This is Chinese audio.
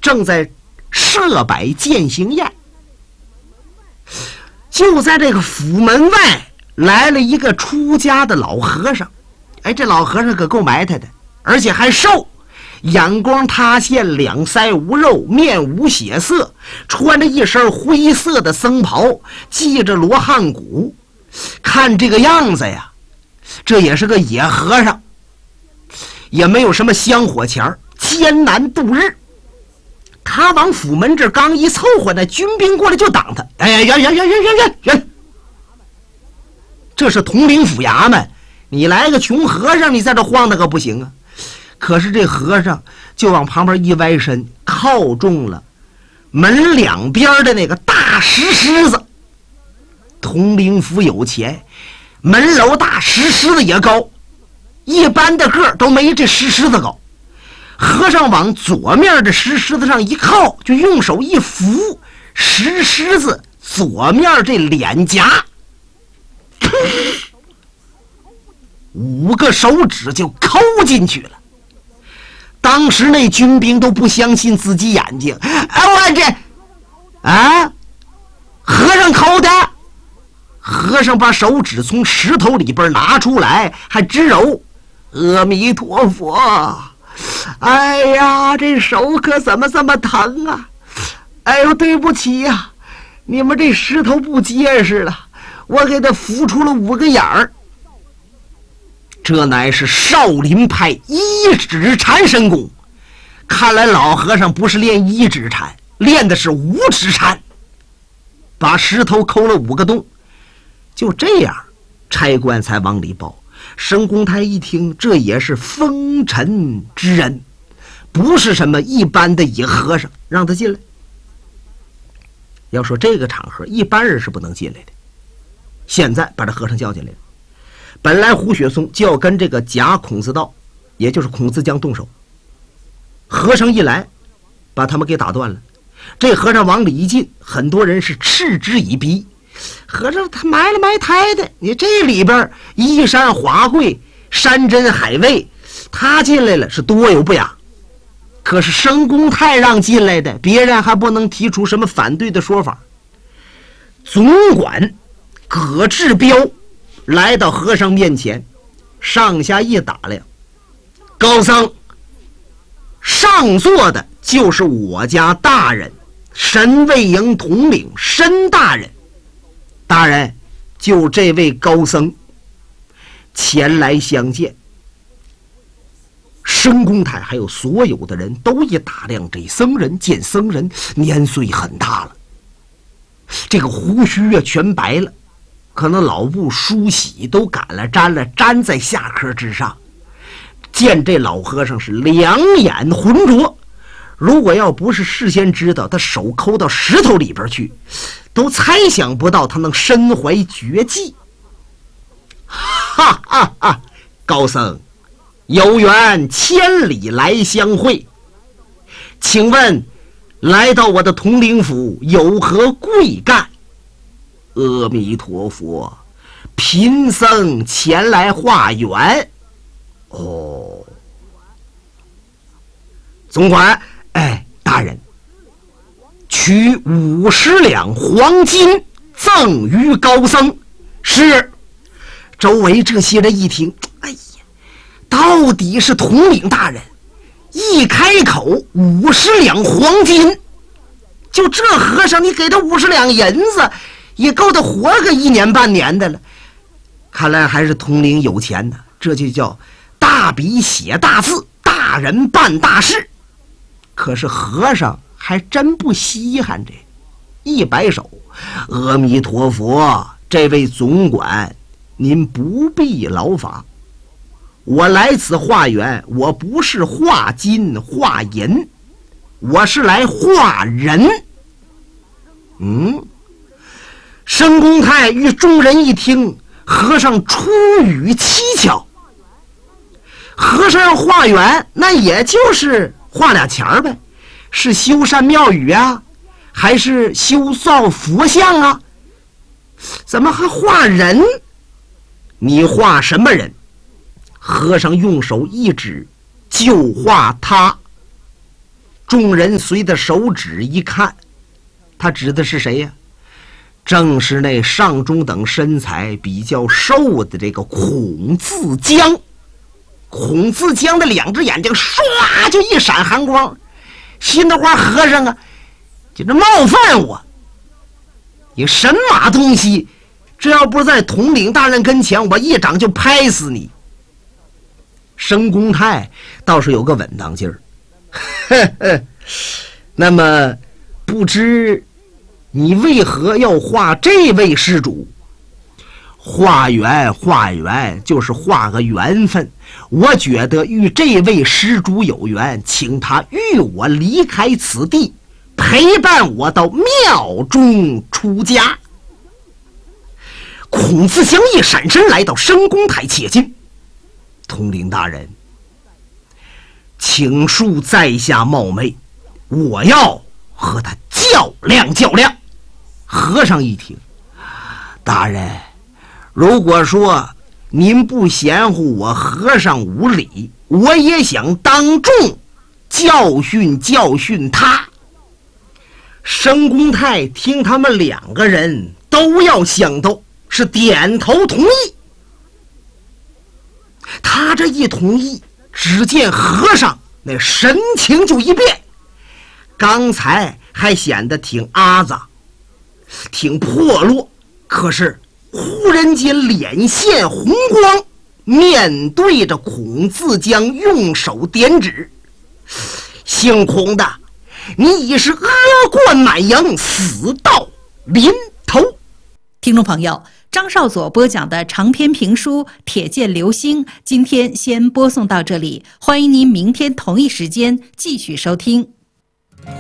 正在设摆践行宴。就在这个府门外来了一个出家的老和尚。哎，这老和尚可够埋汰的，而且还瘦，眼光塌陷，两腮无肉，面无血色，穿着一身灰色的僧袍，系着罗汉骨。看这个样子呀，这也是个野和尚，也没有什么香火钱，艰难度日。他往府门这刚一凑合，那军兵过来就挡他。哎，远！这是统领府衙门，你来个穷和尚，你在这晃那可不行啊。可是这和尚就往旁边一歪身，靠中了门两边的那个大石狮子。统领府有钱，门楼大，石狮子也高，一般的个都没这石狮子高。和尚往左面的石狮子上一靠，就用手一扶石狮子左面这脸颊，5个手指就抠进去了。当时那军兵都不相信自己眼睛，我这和尚抠的。和尚把手指从石头里边拿出来，还直揉，阿弥陀佛。哎呀，这手可怎么这么疼啊！哎呦，对不起呀，你们这石头不结实了，我给他扶出了5个眼儿。这乃是少林派一指禅神功，看来老和尚不是练一指禅，练的是5指禅。把石头抠了5个洞，就这样，差官才往里报。申公泰一听，这也是封尘之人，不是什么一般的野和尚，让他进来。要说这个场合，一般人是不能进来的。现在把这和尚叫进来了。本来胡雪松就要跟这个假孔子道，也就是孔子将动手。和尚一来，把他们给打断了。这和尚往里一进，很多人是嗤之以鼻。和尚他埋了埋汰的，你这里边衣衫华贵，山珍海味，他进来了是多有不雅。可是申公泰让进来的，别人还不能提出什么反对的说法。总管葛志彪来到和尚面前，上下一打量，高僧，上座的就是我家大人神卫营统领申大人。大人，就这位高僧前来相见。申公泰还有所有的人都一打量，这僧人见僧人年岁很大了，这个胡须啊全白了，可能老布梳洗都赶了沾了，粘在下颏之上。见这老和尚是两眼浑浊，如果要不是事先知道他手抠到石头里边去，都猜想不到他能身怀绝技。哈哈哈！高僧有缘千里来相会，请问来到我的统领府有何贵干？阿弥陀佛，贫僧前来化缘。哦，总管，大人，取50两黄金赠于高僧。是。周围这些人一听，哎呀，到底是统领大人，一开口50两黄金，就这和尚你给他50两银子，也够他活个1年半年的了。看来还是统领有钱呢，这就叫大笔写大字，大人办大事。可是和尚还真不稀罕这，一摆手，阿弥陀佛，这位总管您不必劳烦，我来此化缘，我不是化金化银，我是来化人。申公泰与众人一听，和尚出语蹊跷，和尚要化缘，那也就是画俩钱儿呗，是修缮庙宇啊，还是修造佛像啊？怎么还画人？你画什么人？和尚用手一指，就画他。 众人随着手指一看，他指的是谁呀？正是那上中等身材比较瘦的这个孔自江。孔自江的两只眼睛唰就一闪寒光，心的话和尚啊，就这冒犯我，你神马东西，这要不是在统领大人跟前，我一掌就拍死你。申公泰倒是有个稳当劲儿，那么不知你为何要画这位施主？化缘就是画个缘分，我觉得与这位施主有缘，请他与我离开此地，陪伴我到庙中出家。孔自强一闪身来到申公泰切近，统领大人，请恕在下冒昧，我要和他较量较量。和尚一听，大人，如果说您不嫌乎我和尚无礼，我也想当众教训教训他。申公泰听他们两个人都要相斗，是点头同意。他这一同意，只见和尚那神情就一变，刚才还显得挺阿杂挺破落，可是忽然间脸现红光，面对着孔自江用手点指，姓孔的，你已是恶贯满盈，死到临头。 听众朋友，张少佐播讲的长篇评书《铁剑流星》今天先播送到这里，欢迎您明天同一时间继续收听。